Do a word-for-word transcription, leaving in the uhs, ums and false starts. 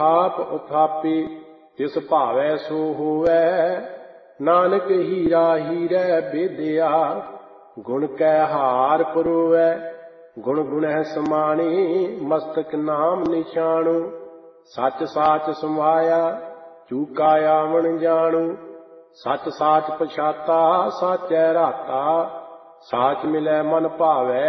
ਆਪ ਉਥਾਪੀ ਤਿਸ ਭਾਵੈ ਸੋ ਹੋਵੈ। ਨਾਨਕ ਹੀਰਾ ਹੀਰੈ ਬੇਦਿਆ ਗੁਣ ਕੈ ਹਾਰ ਪਰੋਵੈ। ਗੁਣ ਗੁਣਹਿ ਸਮਾਣੀ ਮਸਤਕ ਨਾਮ ਨਿਸ਼ਾਨੁ। ਸੱਚ ਸਾਚ ਸਮਾਇਆ ਚੂਕਾ ਆਵਣ ਜਾਣੂ। ਸੱਚ ਸਾਚ ਪਛਾਤਾ ਸਾਚੈ ਰਾਤਾ। ਸਾਚ ਮਿਲੈ ਮਨ ਭਾਵੈ